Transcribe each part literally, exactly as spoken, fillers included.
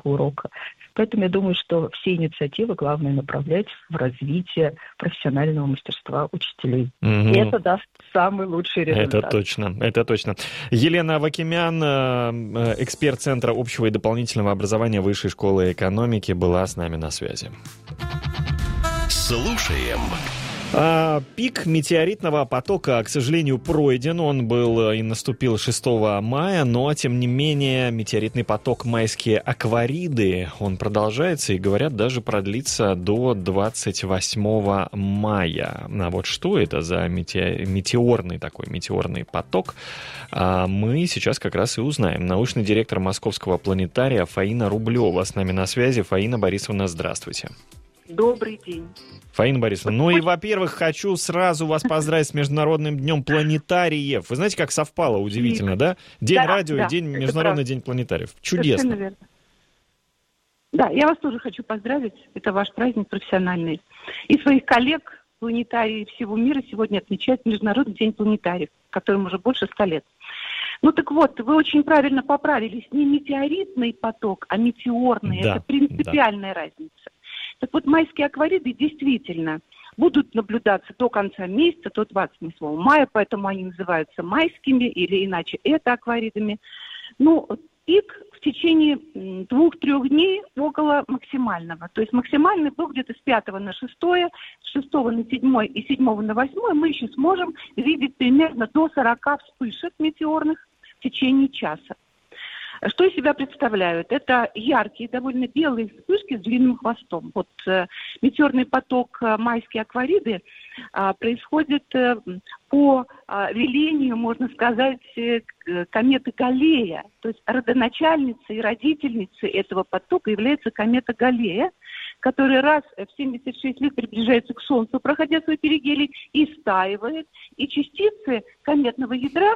практического урока. Поэтому я думаю, что все инициативы главное направлять в развитие профессионального мастерства учителей. Угу. И это даст самый лучший результат. Это точно, это точно. Елена Авакимян, эксперт Центра общего и дополнительного образования Высшей школы экономики, была с нами на связи. Слушаем. А, пик метеоритного потока, к сожалению, пройден. Он был и наступил шестого мая, но, тем не менее, метеоритный поток «Майские аквариды», он продолжается и, говорят, даже продлится до двадцать восьмого мая. А вот что это за мете... метеорный такой, метеорный поток, а мы сейчас как раз и узнаем. Научный директор Московского планетария Фаина Рублева с нами на связи. Фаина Борисовна, здравствуйте. Добрый день. Фаина Борисовна, ну и, во-первых, хочу сразу вас поздравить с Международным днем планетариев. Вы знаете, как совпало, удивительно, да? День да, радио да, и день Международный правда. день планетариев. Чудесно. Совершенно верно. Да, я вас тоже хочу поздравить. Это ваш праздник профессиональный. И своих коллег, планетариев всего мира, сегодня отмечают Международный день планетариев, которому уже больше ста лет. Ну так вот, вы очень правильно поправились. Не метеоритный поток, а метеорный. Да, это принципиальная да. разница. Так вот, майские аквариды действительно будут наблюдаться до конца месяца, до двадцать восьмого мая, поэтому они называются майскими или иначе это акваридами. Ну, пик в течение двух-трех дней около максимального. То есть максимальный был где-то с пятого на шестое, с шестого на седьмое и седьмого на восьмое. Мы еще сможем видеть примерно до сорока вспышек метеорных в течение часа. Что из себя представляют? Это яркие, довольно белые вспышки с длинным хвостом. Вот э, метеорный поток э, майские аквариды э, происходит э, по э, велению, можно сказать, э, кометы Галлея. То есть родоначальницей и родительницей этого потока является комета Галлея, которая раз в семьдесят шесть лет приближается к Солнцу, проходя свой перигелий, и стаивает, и частицы кометного ядра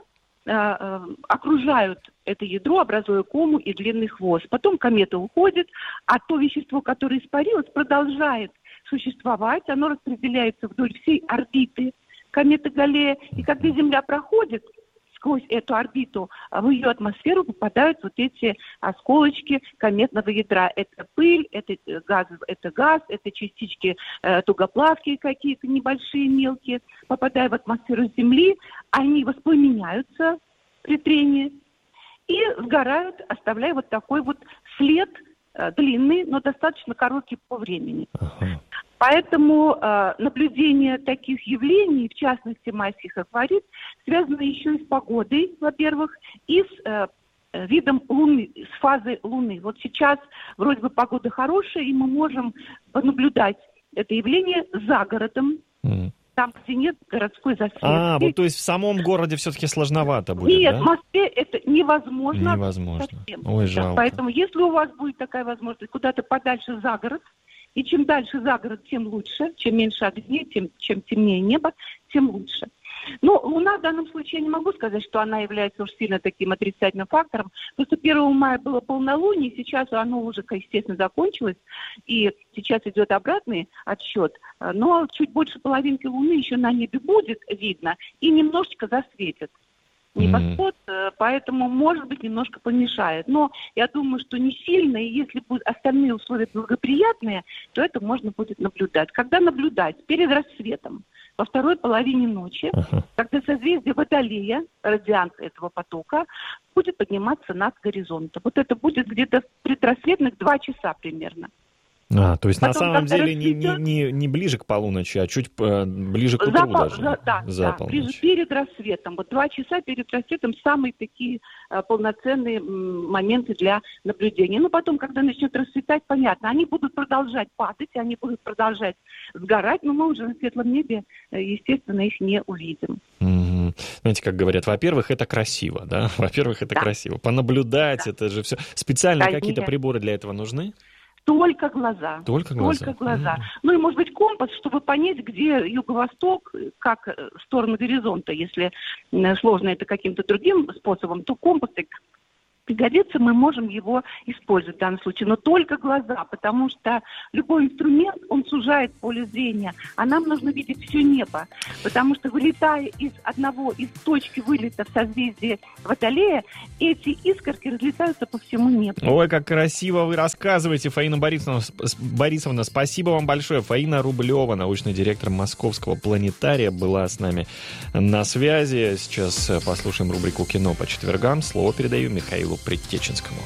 окружают это ядро, образуя кому и длинный хвост. Потом комета уходит, а то вещество, которое испарилось, продолжает существовать. Оно распределяется вдоль всей орбиты кометы Галлея. И когда Земля проходит сквозь эту орбиту, в ее атмосферу попадают вот эти осколочки кометного ядра. Это пыль, это газ, это, газ, это частички э, тугоплавкие какие-то небольшие, мелкие. Попадая в атмосферу Земли, они воспламеняются при трении и сгорают, оставляя вот такой вот след э, длинный, но достаточно короткий по времени. Ага. Поэтому э, наблюдение таких явлений, в частности майских акварид, связано еще и с погодой, во-первых, и с э, видом Луны, с фазой Луны. Вот сейчас вроде бы погода хорошая, и мы можем понаблюдать это явление за городом, mm. там, где нет городской засветки. А, вот то есть в самом городе все-таки сложновато будет, Нет, да? в Москве это невозможно. Невозможно. Совсем. Ой, жалко. Да, поэтому если у вас будет такая возможность куда-то подальше за город, и чем дальше за город, тем лучше. Чем меньше огней, тем, чем темнее небо, тем лучше. Но Луна в данном случае, я не могу сказать, что она является уж сильно таким отрицательным фактором. Просто первого мая было полнолуние, сейчас оно уже, естественно, закончилось. И сейчас идет обратный отсчет. Но чуть больше половинки Луны еще на небе будет видно и немножечко засветит небосвод, mm-hmm. поэтому, может быть, немножко помешает. Но я думаю, что не сильно, и если будут остальные условия благоприятные, то это можно будет наблюдать. Когда наблюдать? Перед рассветом, во второй половине ночи, uh-huh. когда созвездие Водолея, радиант этого потока, будет подниматься над горизонтом. Вот это будет где-то предрассветных два часа примерно. А, то есть Потом, на самом деле расцветет... не, не, не, не ближе к полуночи, а чуть э, ближе к утру за, даже. За, да, за да, полночь. ближе перед рассветом. Вот два часа перед рассветом самые такие э, полноценные м, моменты для наблюдения. Ну, потом, когда начнет расцветать, понятно, они будут продолжать падать, они будут продолжать сгорать, но мы уже на светлом небе, э, естественно, их не увидим. Mm-hmm. Знаете, как говорят, во-первых, это красиво, да? Во-первых, это да. красиво. Понаблюдать, да. это же все. Специально да, какие-то нет. приборы для этого нужны? Только глаза. Только глаза. Только глаза. Mm. Ну и, может быть, компас, чтобы понять, где юго-восток, как в сторону горизонта. Если сложно это каким-то другим способом, то компас пригодится, мы можем его использовать в данном случае, но только глаза, потому что любой инструмент, он сужает поле зрения, а нам нужно видеть все небо, потому что, вылетая из одного, из точки вылета в созвездие Водолея, эти искорки разлетаются по всему небу. Ой, как красиво вы рассказываете, Фаина Борисовна, Борисовна, спасибо вам большое. Фаина Рублева, научный директор Московского планетария, была с нами на связи. Сейчас послушаем рубрику «Кино по четвергам». Слово передаю Михаилу Предтеченскому.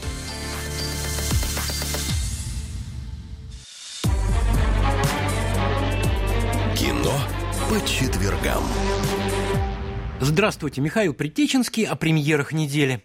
Кино по четвергам. Здравствуйте, Михаил Предтеченский о премьерах недели.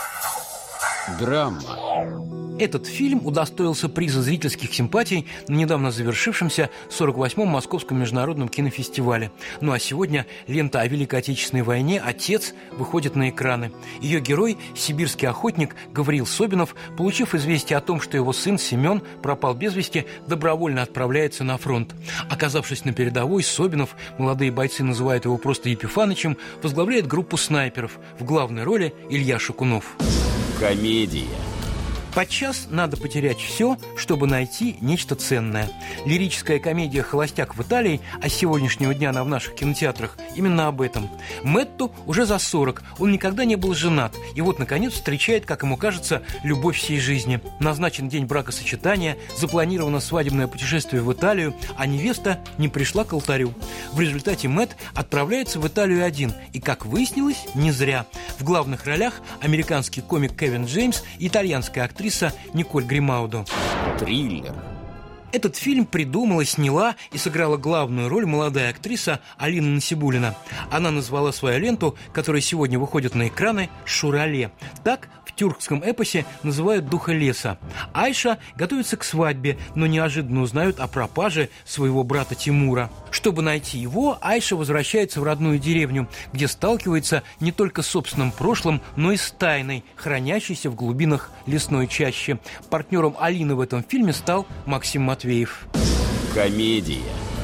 Драма. Этот фильм удостоился приза зрительских симпатий на недавно завершившемся сорок восьмом Московском международном кинофестивале. Ну а сегодня лента о Великой Отечественной войне «Отец» выходит на экраны. Ее герой, сибирский охотник Гавриил Собинов, получив известие о том, что его сын Семен пропал без вести, добровольно отправляется на фронт. Оказавшись на передовой, Собинов, молодые бойцы называют его просто Епифанычем, возглавляет группу снайперов. В главной роли Илья Шакунов. Комедия. Подчас надо потерять все, чтобы найти нечто ценное. Лирическая комедия «Холостяк в Италии», а с сегодняшнего дня она в наших кинотеатрах, именно об этом. Мэтту уже за сорок, он никогда не был женат, и вот, наконец, встречает, как ему кажется, любовь всей жизни. Назначен день бракосочетания, запланировано свадебное путешествие в Италию, а невеста не пришла к алтарю. В результате Мэтт отправляется в Италию один, и, как выяснилось, не зря. В главных ролях американский комик Кевин Джеймс и итальянская актриса Николь Гримаудо. Триллер. Этот фильм придумала, сняла и сыграла главную роль молодая актриса Алина Насибуллина. Она назвала свою ленту, которая сегодня выходит на экраны, «Шурале». Так в тюркском эпосе называют духа леса. Айша готовится к свадьбе, но неожиданно узнают о пропаже своего брата Тимура. Чтобы найти его, Айша возвращается в родную деревню, где сталкивается не только с собственным прошлым, но и с тайной, хранящейся в глубинах лесной чащи. Партнером Алины в этом фильме стал Максим Матвеев. Комедия.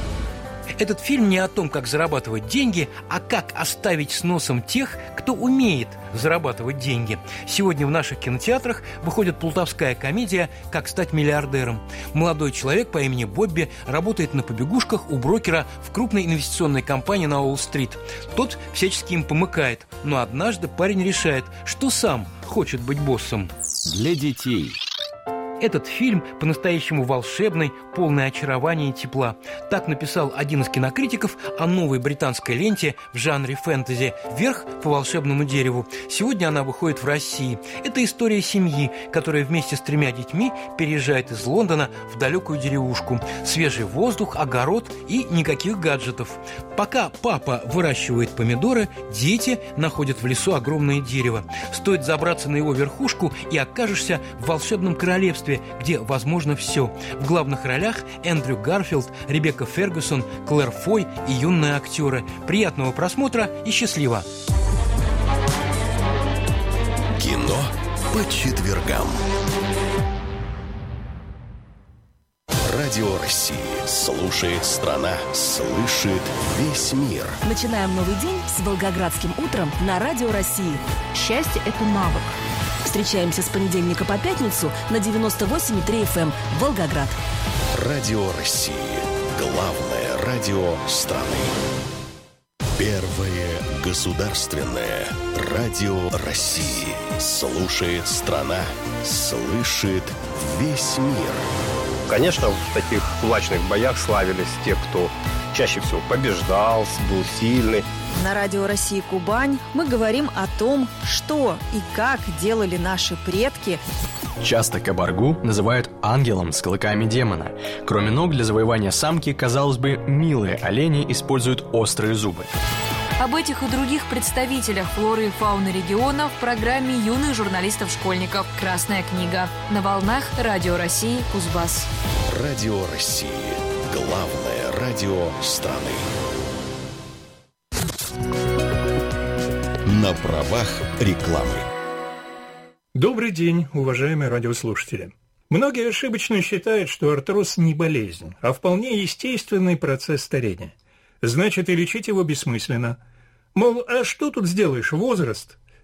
Этот фильм не о том, как зарабатывать деньги, а как оставить с носом тех, кто умеет зарабатывать деньги. Сегодня в наших кинотеатрах выходит плутовская комедия «Как стать миллиардером». Молодой человек по имени Бобби работает на побегушках у брокера в крупной инвестиционной компании на Уолл-стрит. Тот всячески им помыкает, но однажды парень решает, что сам хочет быть боссом. Для детей. Этот фильм по-настоящему волшебный, полный очарования и тепла. Так написал один из кинокритиков о новой британской ленте в жанре фэнтези «Вверх по волшебному дереву». Сегодня она выходит в России. Это история семьи, которая вместе с тремя детьми переезжает из Лондона в далекую деревушку. Свежий воздух, огород и никаких гаджетов. Пока папа выращивает помидоры, дети находят в лесу огромное дерево. Стоит забраться на его верхушку, и окажешься в волшебном королевстве, где возможно все. В главных ролях Эндрю Гарфилд, Ребекка Фергюсон, Клэр Фой и юные актеры. Приятного просмотра и счастливо! Кино по четвергам. Радио России. Слушает страна, слышит весь мир. Начинаем новый день с Волгоградским утром на Радио России. Счастье – это навык. Встречаемся с понедельника по пятницу на девяносто восемь и три эф эм Волгоград. Радио России. Главное радио страны. Первое государственное радио России. Слушает страна, слышит весь мир. Конечно, в таких кулачных боях славились те, кто чаще всего побеждал, был сильный. На Радио России Кубань мы говорим о том, что и как делали наши предки. Часто кабаргу называют ангелом с клыками демона. Кроме ног, для завоевания самки, казалось бы, милые олени используют острые зубы. Об этих и других представителях флоры и фауны региона в программе юных журналистов-школьников «Красная книга» на волнах Радио России Кузбасс. Радио России. Главное радио страны. На правах рекламы. Добрый день, уважаемые радиослушатели. Многие ошибочно считают, что артроз не болезнь, а вполне естественный процесс старения. Значит, и лечить его бессмысленно. Мол, а что тут сделаешь, возраст?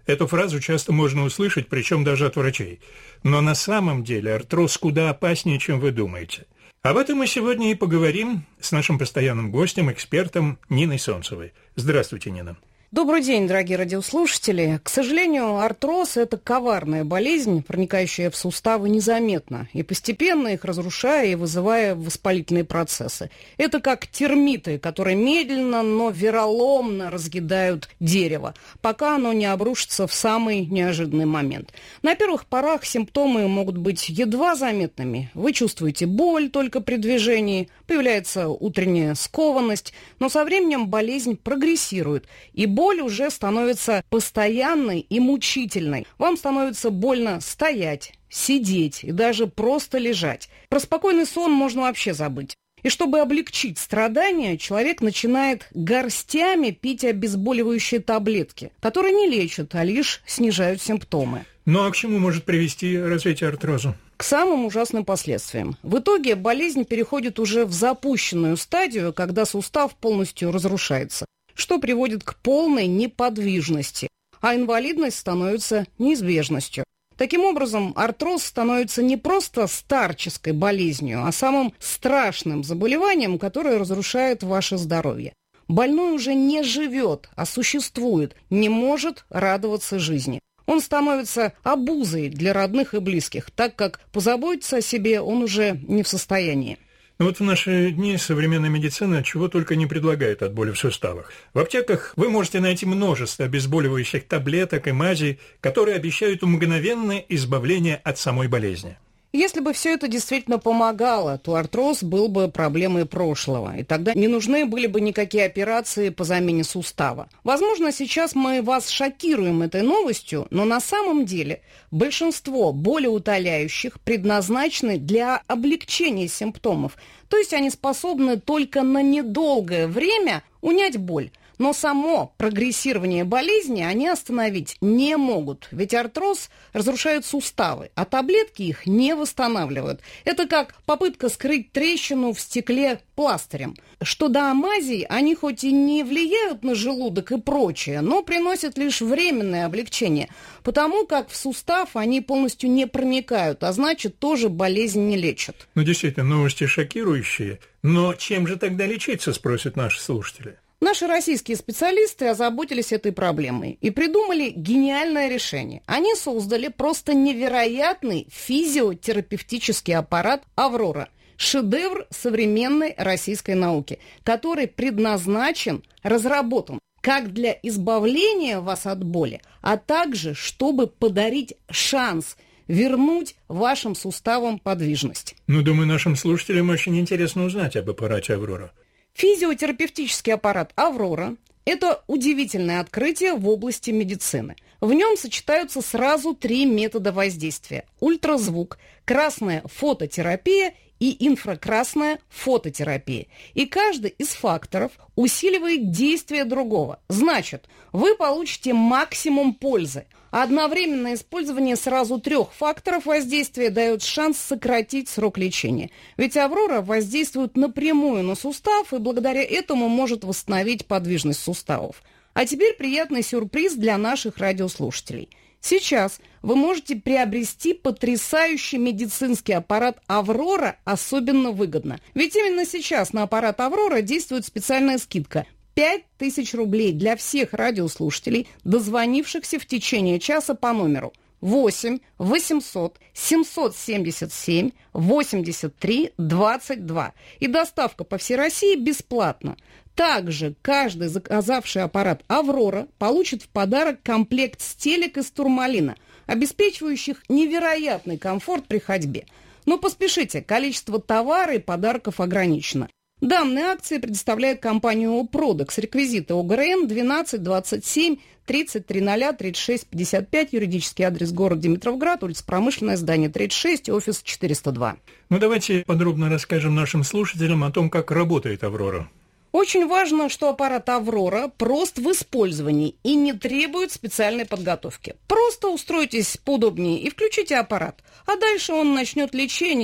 Эту фразу часто можно услышать, причем даже от врачей. Но на самом деле артроз куда опаснее, чем вы думаете. Об этом мы сегодня и поговорим с нашим постоянным гостем, экспертом Ниной Солнцевой. Здравствуйте, Нина. Добрый день, дорогие радиослушатели. К сожалению, артроз – это коварная болезнь, проникающая в суставы незаметно и постепенно их разрушая и вызывая воспалительные процессы. Это как термиты, которые медленно, но вероломно разъедают дерево, пока оно не обрушится в самый неожиданный момент. На первых порах симптомы могут быть едва заметными. Вы чувствуете боль только при движении, появляется утренняя скованность, но со временем болезнь прогрессирует, и боль уже становится постоянной и мучительной. Вам становится больно стоять, сидеть и даже просто лежать. Про спокойный сон можно вообще забыть. И чтобы облегчить страдания, человек начинает горстями пить обезболивающие таблетки, которые не лечат, а лишь снижают симптомы. Ну а к чему может привести развитие артроза? К самым ужасным последствиям. В итоге болезнь переходит уже в запущенную стадию, когда сустав полностью разрушается, что приводит к полной неподвижности, а инвалидность становится неизбежностью. Таким образом, артроз становится не просто старческой болезнью, а самым страшным заболеванием, которое разрушает ваше здоровье. Больной уже не живет, а существует, не может радоваться жизни. Он становится обузой для родных и близких, так как позаботиться о себе он уже не в состоянии. Ну вот в наши дни современная медицина чего только не предлагает от боли в суставах. В аптеках вы можете найти множество обезболивающих таблеток и мазей, которые обещают мгновенное избавление от самой болезни. Если бы все это действительно помогало, то артроз был бы проблемой прошлого, и тогда не нужны были бы никакие операции по замене сустава. Возможно, сейчас мы вас шокируем этой новостью, но на самом деле большинство болеутоляющих предназначены для облегчения симптомов, то есть они способны только на недолгое время унять боль. Но само прогрессирование болезни они остановить не могут, ведь артроз разрушает суставы, а таблетки их не восстанавливают. Это как попытка скрыть трещину в стекле пластырем. Что до мазей, они хоть и не влияют на желудок и прочее, но приносят лишь временное облегчение, потому как в сустав они полностью не проникают, а значит, тоже болезнь не лечат. Ну, действительно, новости шокирующие. Но чем же тогда лечиться, спросят наши слушатели. Наши российские специалисты озаботились этой проблемой и придумали гениальное решение. Они создали просто невероятный физиотерапевтический аппарат «Аврора». Шедевр современной российской науки, который предназначен, разработан как для избавления вас от боли, а также чтобы подарить шанс вернуть вашим суставам подвижность. Ну, думаю, нашим слушателям очень интересно узнать об аппарате «Аврора». Физиотерапевтический аппарат «Аврора» – это удивительное открытие в области медицины. В нем сочетаются сразу три метода воздействия – ультразвук, красная фототерапия и инфракрасная фототерапия. И каждый из факторов усиливает действие другого. Значит, вы получите максимум пользы. А одновременное использование сразу трех факторов воздействия дает шанс сократить срок лечения. Ведь «Аврора» воздействует напрямую на сустав и благодаря этому может восстановить подвижность суставов. А теперь приятный сюрприз для наших радиослушателей. Сейчас вы можете приобрести потрясающий медицинский аппарат «Аврора» особенно выгодно. Ведь именно сейчас на аппарат «Аврора» действует специальная скидка – пять тысяч рублей для всех радиослушателей, дозвонившихся в течение часа по номеру восемь восемьсот семьсот семьдесят семь восемьдесят три двадцать два. И доставка по всей России бесплатна. Также каждый заказавший аппарат «Аврора» получит в подарок комплект стелек из турмалина, обеспечивающих невероятный комфорт при ходьбе. Но поспешите, количество товара и подарков ограничено. Данные акции предоставляет компания «Опродекс». Реквизиты ОГРН двенадцать двадцать семь тридцать три ноль тридцать шесть пятьдесят пять, юридический адрес город Димитровград, улица Промышленная, здание тридцать шесть, офис четыреста два. Ну давайте подробно расскажем нашим слушателям о том, как работает «Аврора». Очень важно, что аппарат «Аврора» прост в использовании и не требует специальной подготовки. Просто устройтесь поудобнее и включите аппарат, а дальше он начнет лечение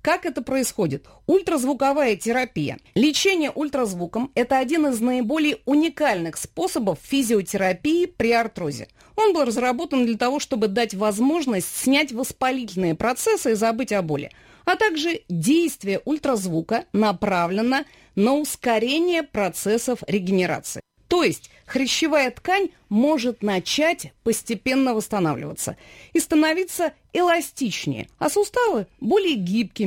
Как это происходит? Ультразвуковая терапия. Лечение ультразвуком – это один из наиболее уникальных способов физиотерапии при артрозе. Он был разработан для того, чтобы дать возможность снять воспалительные процессы и забыть о боли. А также действие ультразвука направлено на ускорение процессов регенерации. То есть хрящевая ткань может начать постепенно восстанавливаться и становиться эластичнее, а суставы более гибкими.